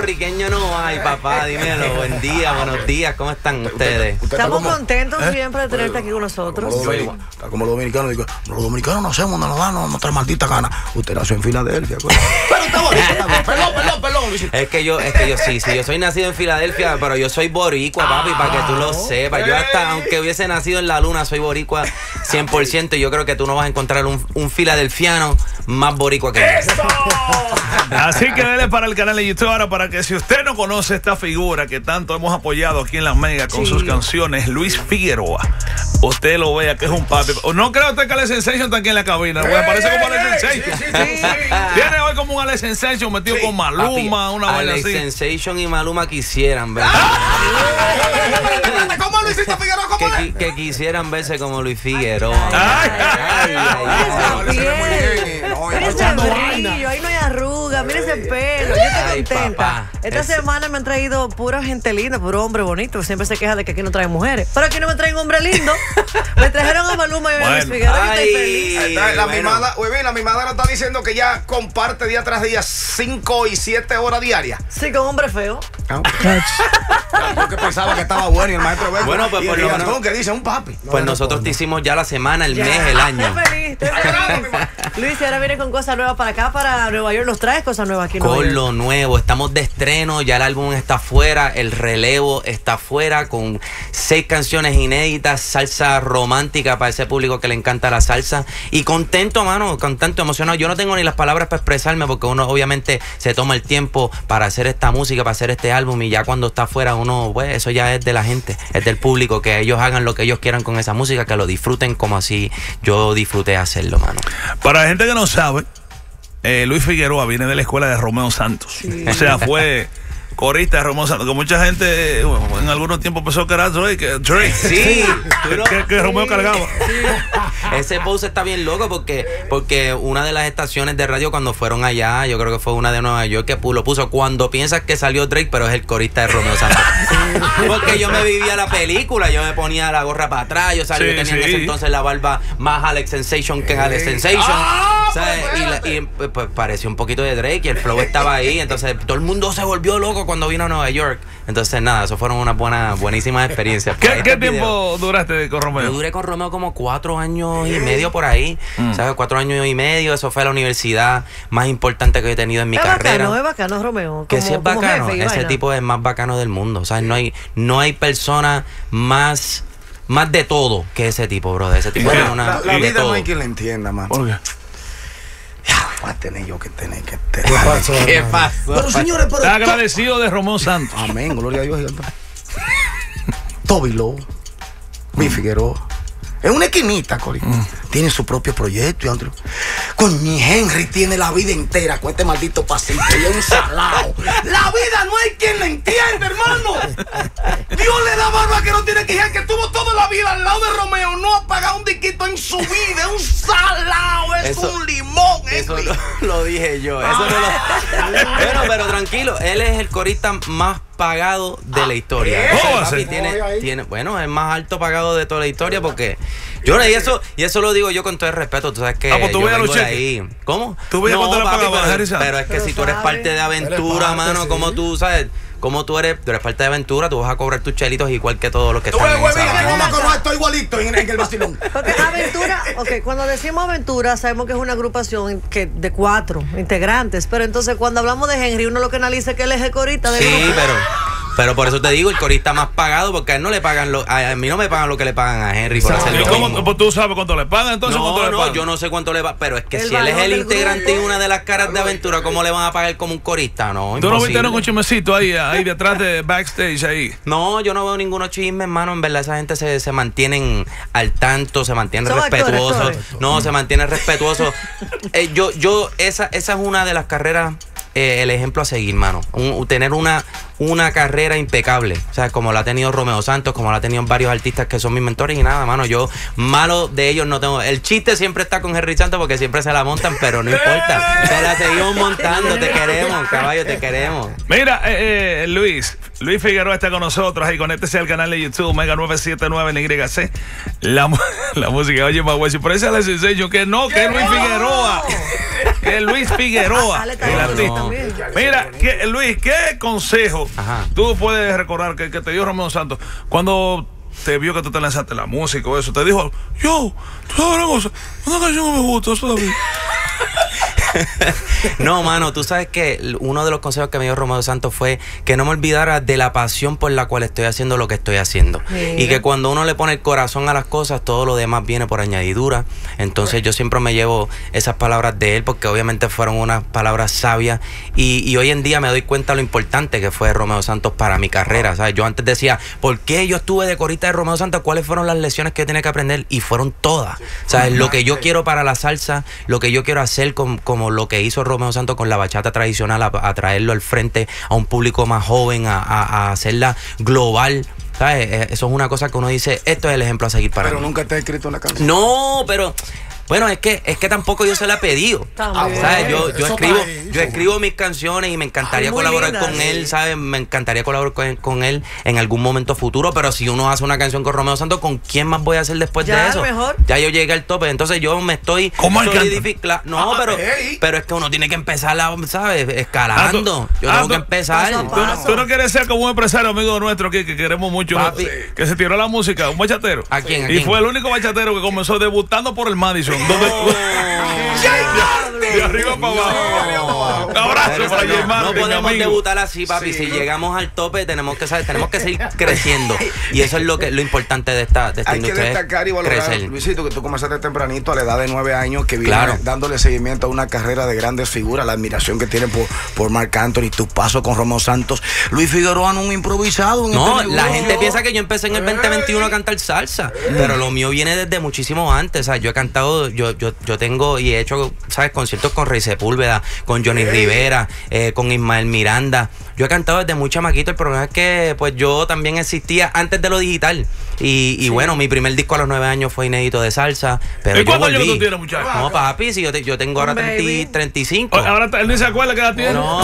puertorriqueño no hay, papá, dímelo. Buen día, buenos días, ¿cómo están ustedes? Estamos contentos siempre de tenerte aquí con nosotros. Está como los dominicanos, digo, los dominicanos no hacemos, no nos dan nuestra maldita gana. Usted nació en Filadelfia, pues. Pero está bonito, está bien. Perdón, Luisito. Es que yo sí, yo soy nacido en Filadelfia, pero yo soy boricua, papi, para que tú lo sepas. Yo hasta, aunque hubiese nacido en la luna, soy boricua 100%, y yo creo que tú no vas a encontrar un filadelfiano más boricua que yo. Así que dele para el canal de YouTube ahora para que si usted no conoce esta figura que tanto hemos apoyado aquí en La Mega con sus canciones, Luis Figueroa, usted lo vea que es un papi. No creo usted que Alex Sensation está aquí en la cabina, parece como Alex Sensation. Tiene hoy como un Alex Sensation metido con Maluma, una vaina así. Alex Sensation y Maluma quisieran verse. ¿Cómo Luisito Figueroa? ¿Cómo es? Que quisieran verse como Luis Figueroa. Mira ese brillo, ahí no hay arruga, mira ese pelo, yo estoy contenta. Papá, Esta semana me han traído pura gente linda, puro hombre bonito. Siempre se queja de que aquí no traen mujeres, pero aquí no me traen hombre lindo. Me trajeron a Maluma y a Luis Figueroa. Estoy feliz. La mimada nos está diciendo que ya comparte día tras día 5 y 7 horas diarias. Sí, con hombre feo. Yo que pensaba que estaba bueno y el maestro Beto. Bueno, pues por lo menos que dice un papi. Pues nosotros te hicimos ya la semana, el mes, el año. Estoy feliz. Luis, ahora viene con cosas nuevas para acá, para Nueva York. ¿Nos traes cosas nuevas aquí en Nueva York? Con lo nuevo, estamos de estreno, ya el álbum está afuera, el relevo está afuera con 6 canciones inéditas, salsa romántica para ese público que le encanta la salsa. Y contento, mano, contento, emocionado. Yo no tengo ni las palabras para expresarme porque uno obviamente se toma el tiempo para hacer esta música, para hacer este álbum, y ya cuando está afuera uno, pues eso ya es de la gente, es del público, que ellos hagan lo que ellos quieran con esa música, que lo disfruten como así yo disfruté hacerlo, mano. Para la gente que no sabe, Luis Figueroa viene de la escuela de Romeo Santos. Sí. O sea, fue corista de Romeo Santos. Que mucha gente en algunos tiempos pensó que era Drake. Sí, que Romeo cargaba. Sí. Ese post está bien loco porque una de las estaciones de radio cuando fueron allá, yo creo que fue una de Nueva York, que lo puso cuando piensas que salió Drake, pero es el corista de Romeo Santos. Porque yo me vivía la película, yo me ponía la gorra para atrás, yo tenía en ese entonces la barba más Alex Sensation que Alex Sensation. Y pues pareció un poquito de Drake y el flow estaba ahí, entonces todo el mundo se volvió loco cuando vino a Nueva York. Entonces nada, eso fueron unas buenísimas experiencias. ¿Qué tiempo duraste con Romeo? Yo duré con Romeo como 4 años y medio por ahí, ¿sabes? 4 años y medio, eso fue la universidad más importante que he tenido en mi carrera. Es bacano Romeo. Que sí es bacano, ese tipo es más bacano del mundo, o sea, no hay persona más de todo que ese tipo, bro. Ese tipo es una la vida todo. No hay quien la entienda, man. ¿Por qué? Voy a tener yo que tener que ¿Qué pasó? Pero señores, Está agradecido de Romeo Santos. Amén, gloria a Dios. Toby Lowe, Luis Figueroa. Es una esquinita, Cori. Tiene su propio proyecto, Andrew. Con mi Henry tiene la vida entera con este maldito pasito y es un salado. La vida no hay quien la entienda, hermano. Dios le da barba que no tiene que ir, que tuvo toda la vida al lado de Romeo. No ha pagado un diquito en su vida. Es un salado, es un limón. Eso lo dije yo. Eso no lo... pero tranquilo, él es el corista más pagado de la historia. Bueno, es más alto pagado de toda la historia porque yo y eso lo digo yo con todo el respeto. Tú sabes que pues tú yo vengo de ahí. ¿Cómo? Tú veías cuánto le pagaba, pero es que si tú eres parte de Aventura, mano, como tú sabes. Como tú eres parte de Aventura, tú vas a cobrar tus chelitos igual que todos los que están en esa estoy igualito en el vacilón. Porque Aventura, cuando decimos Aventura, sabemos que es una agrupación de 4 integrantes, pero entonces cuando hablamos de Henry, uno lo que analiza es que él es el corista del grupo. Pero por eso te digo, el corista más pagado, porque a él no le pagan a mí no me pagan lo que le pagan a Henry por hacer lo mismo. Pues tú sabes cuánto le pagan, entonces yo no sé cuánto le pagan, pero es que si él es el integrante y una de las caras de Aventura, ¿cómo le van a pagar como un corista? No, ¿tú no viste un chismecito ahí detrás de backstage ahí? No, yo no veo ninguno chisme, hermano. En verdad, esa gente se mantienen al tanto, se mantienen respetuosos. No, se mantienen respetuosos. Esa es una de las carreras, el ejemplo a seguir, mano. Tener una carrera impecable. O sea, como la ha tenido Romeo Santos, como la ha tenido varios artistas que son mis mentores y nada, mano, yo malo de ellos no tengo. El chiste siempre está con Henry Santos porque siempre se la montan, pero no importa. Se la seguimos montando, te queremos, caballo, te queremos. Mira, Luis Figueroa está con nosotros ahí, conéctese al canal de YouTube, Mega 979 en YC. La música, oye, Mahuesi, por eso es la que no, que es Luis Figueroa. Que es Luis Figueroa. Mira, Luis, ¿qué consejo tú puedes recordar que te dio Romeo Santos cuando te vio que tú te lanzaste la música o eso? Te dijo, tú sabes una canción que me gusta, eso David. No, mano, tú sabes que uno de los consejos que me dio Romeo Santos fue que no me olvidara de la pasión por la cual estoy haciendo lo que estoy haciendo. Y que cuando uno le pone el corazón a las cosas, todo lo demás viene por añadidura. Entonces yo siempre me llevo esas palabras de él porque obviamente fueron unas palabras sabias y hoy en día me doy cuenta lo importante que fue Romeo Santos para mi carrera, ¿sabes? Yo antes decía, ¿por qué yo estuve de corista de Romeo Santos? ¿Cuáles fueron las lecciones que yo tenía que aprender? Y fueron todas, ¿sabes? Lo que yo quiero para la salsa, lo que yo quiero hacer como lo que hizo Romeo Santos con la bachata tradicional, a traerlo al frente a un público más joven, a hacerla global. ¿Sabes? Eso es una cosa que uno dice, esto es el ejemplo a seguir para mí. Pero nunca te he escrito una canción. No, pero... Bueno, es que tampoco yo se la he pedido. ¿Sabes? Yo escribo mis canciones y me encantaría colaborar con él, ¿sabes? Me encantaría colaborar con él en algún momento futuro, pero si uno hace una canción con Romeo Santos, ¿con quién más voy a hacer después de eso? Mejor. Ya yo llegué al tope, entonces yo me estoy solidificando. No, pero es que uno tiene que empezar, ¿sabes? Escalando. Yo tengo que empezar. Tú no quieres ser como un empresario amigo nuestro que queremos mucho, que se tiró la música, un bachatero. ¿A quién? Y fue el único bachatero que comenzó debutando por el Madison. De arriba para abajo. Un abrazo para J Martin. No podemos debutar así, papi. Si llegamos al tope, tenemos que seguir creciendo. Y eso es lo importante de esta Hay industria. que destacar y valorar, Luisito, que tú comenzaste tempranito a la edad de 9 años, que viene dándole seguimiento a una carrera de grandes figuras, la admiración que tiene por Marc Anthony, tu paso con Romeo Santos. Luis Figueroa no un improvisado. No, la gente piensa que yo empecé en el 2021 a cantar salsa, pero lo mío viene desde muchísimo antes. O sea, yo he cantado, yo tengo y he hecho, ¿sabes? Conciertos con Rey Sepúlveda, con Johnny Rivera, con Ismael Miranda. Yo he cantado desde muy chamaquito. El problema es que pues yo también existía antes de lo digital. Y bueno, mi primer disco a los 9 años fue inédito de salsa. Pero ¿y cuántos años tú tienes, muchacho? No, papi, si yo tengo ahora 35. Ahora él ni se acuerda que la tiene. No,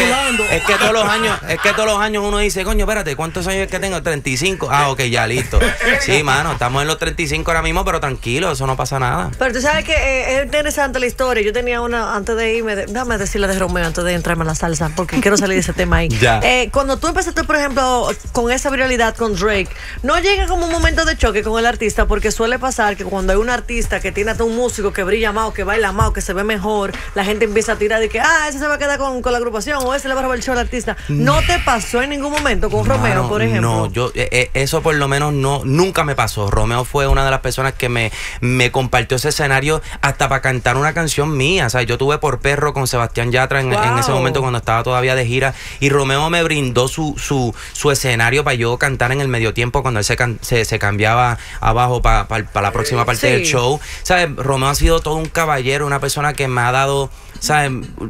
es que todos los años uno dice, coño, espérate, ¿cuántos años es que tengo? 35. Ah, ok, ya, listo. Sí, mano, estamos en los 35 ahora mismo, pero tranquilo, eso no pasa nada. Pero tú sabes que es interesante la historia. Yo tenía una, antes de irme, déjame decirle de Romeo, antes de entrarme a la salsa, porque quiero salir de ese tema ahí. Cuando tú empezaste, por ejemplo, con esa viralidad con Drake, no llega como un momento de choque con el artista, porque suele pasar que cuando hay un artista que tiene hasta un músico que brilla más, o que baila más, o que se ve mejor, la gente empieza a tirar de que, ese se va a quedar con la agrupación, o ese le va a robar el show al artista. ¿No te pasó en ningún momento con Romeo, por ejemplo? No, eso por lo menos nunca me pasó. Romeo fue una de las personas que me compartió ese escenario hasta para cantar una canción mía. O sea, yo tuve Por Perro con Sebastián Yatra en ese momento cuando estaba todavía de gira, y Romeo me brindó su escenario para yo cantar en el medio tiempo cuando él se cambiaba abajo para la próxima parte del show. ¿Sabes? Romeo ha sido todo un caballero, una persona que me ha dado, ¿sabes?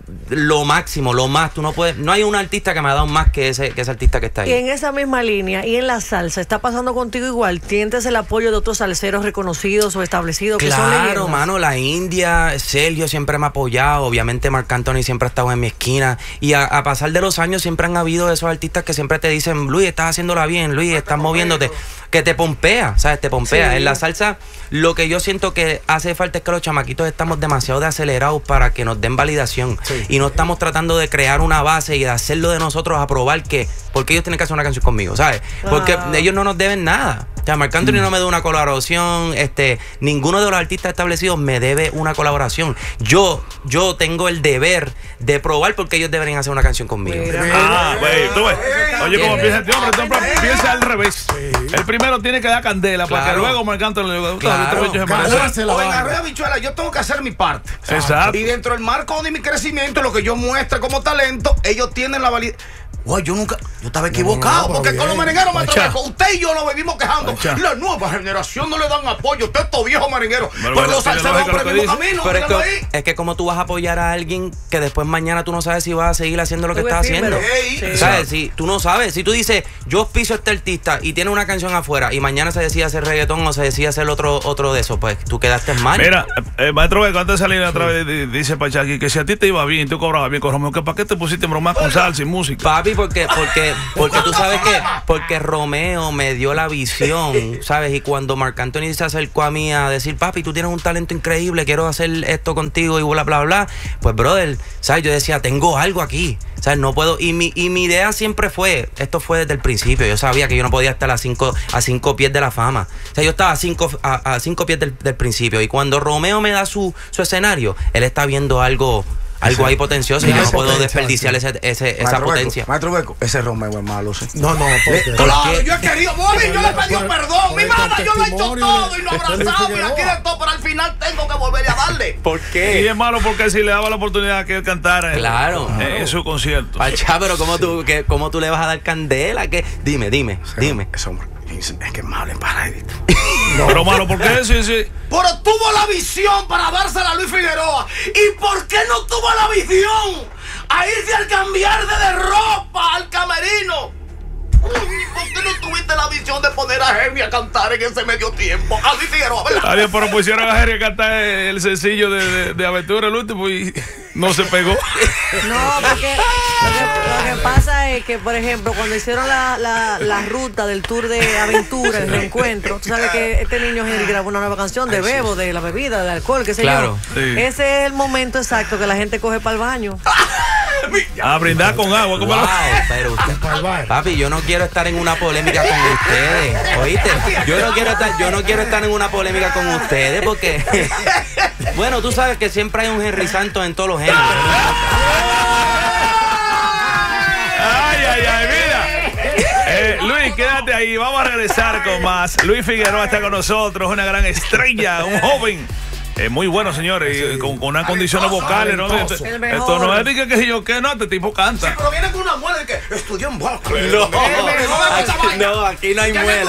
Lo máximo, lo más. No hay un artista que me ha dado más que ese artista que está ahí. Y en esa misma línea, y en la salsa, ¿está pasando contigo igual? ¿Sientes el apoyo de otros salseros reconocidos o establecidos que son leyendas? Claro, mano, la India, Sergio siempre me ha apoyado, obviamente Marc Anthony siempre ha estado en mi esquina, y a pasar de los años siempre han habido esos artistas que siempre te dicen, Luis, estás haciéndola bien, Luis, estás moviéndote, que te pompea, ¿sabes? Te pompea. Sí. En la salsa, lo que yo siento que hace falta es que los chamaquitos estamos demasiado acelerados para que nos den validación. Sí. Y no estamos tratando de crear una base y de hacerlo de nosotros a probar que, porque ellos tienen que hacer una canción conmigo, ¿sabes? Porque ellos no nos deben nada. O sea, Marc Anthony no me debe una colaboración, ninguno de los artistas establecidos me debe una colaboración. Yo tengo el deber de probar porque ellos deberían hacer una canción conmigo. Güey, tú ves. Oye, como piensa este hombre, piensa al revés. El primero tiene que dar candela para que luego Marc Anthony le Oiga, Rea Bichuela, yo tengo que hacer mi parte. Exacto. Y dentro del marco de mi crecimiento, lo que yo muestre como talento, ellos tienen la validez. Yo estaba equivocado, porque con los merengueros me trabajo. Usted y yo nos vivimos quejando la nueva generación no le dan apoyo. Usted estos viejos marineros. Pero los salseros por el mismo camino. Pero es que como tú vas a apoyar a alguien que después mañana tú no sabes si vas a seguir haciendo lo que estás haciendo. Sí. ¿Sabes? Si tú no sabes, si tú dices, yo piso a este artista y tiene una canción afuera y mañana se decide hacer reggaetón o se decide hacer otro de eso, pues tú quedaste mal. Mira, maestro, antes de salir otra vez, dice Pachaki que si a ti te iba bien, tú cobrabas bien con Romeo, que ¿para qué te pusiste en broma con salsa y música? Papi, porque tú sabes que porque Romeo me dio la visión, ¿sabes? Y cuando Marc Anthony se acercó a mí a decir, papi, tú tienes un talento increíble, quiero hacer esto contigo y bla, bla, bla, pues, brother, ¿sabes? Yo decía, tengo algo aquí, ¿sabes? No puedo, y mi idea siempre fue, esto fue desde el principio, yo sabía que yo no podía estar a cinco pies de la fama. O sea, yo estaba a cinco pies del principio, y cuando Romeo me da su escenario, él está viendo algo ahí potencioso y yo no puedo desperdiciar esa potencia. Maestro Beco, ese Romeo es malo, ¿sí? No, claro, yo he querido, yo le he pedido perdón, mi madre, yo lo he hecho todo y lo he abrazado y aquí de todo, pero al final tengo que volver a darle. ¿Por qué? Y es malo porque si le daba la oportunidad que él cantara en su concierto. Pachá, pero ¿cómo tú le vas a dar candela? Dime. Ese hombre es que es malo en paradito. Pero malo, ¿por qué? Sí. Pero tuvo la visión para dársela a Luis Figueroa. ¿Y por qué no tuvo la visión a irse al cambiar de ropa al camerino? ¿Por qué no tuviste la visión de poner a Jerry a cantar en ese medio tiempo? A Luis Figueroa, ¿verdad? Adiós, pero pusieron a Jerry a cantar el sencillo de Aventura, el último, y no se pegó. No, porque lo que pasa es que, por ejemplo, cuando hicieron la ruta del tour de aventura, el reencuentro, tú sabes que este niño Henry grabó una nueva canción de Bebo, de la bebida, de alcohol, qué sé yo. Sí. Ese es el momento exacto que la gente coge para el baño. A brindar con agua. Wow, pero papi, yo no quiero estar en una polémica con ustedes, ¿oíste? Yo no quiero estar en una polémica con ustedes porque bueno, tú sabes que siempre hay un Henry Santos en todos los géneros. Ay, mira. Luis, quédate ahí, vamos a regresar con más. Luis Figueroa está con nosotros, una gran estrella, un joven. Muy bueno, señores, y con unas condiciones vocales, ¿no? Esto no es de que yo que no, este tipo canta. Sí, pero viene con una muela de que estudió en Berkeley. No, aquí no hay muela.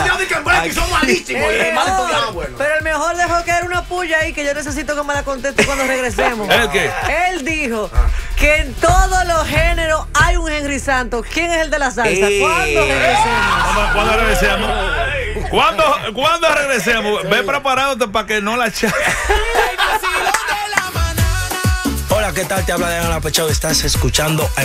Pero el mejor dejó caer una puya ahí que yo necesito que me la conteste cuando regresemos. ¿El qué? Él dijo que en todos los géneros hay un Henry Santos. ¿Quién es el de la salsa? ¿Cuándo regresemos? ¿Cuándo regresemos? Ve preparándote para que no la eches. Hola, ¿qué tal? Te habla de Ana Pechado. Estás escuchando a